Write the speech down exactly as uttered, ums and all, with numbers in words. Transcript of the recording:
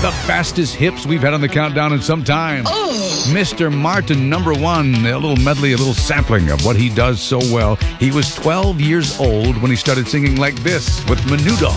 The fastest hips we've had on the countdown in some time. Oh. Mister Martin, number one. A little medley, a little sampling of what he does so well. He was twelve years old when he started singing like this with Menudo.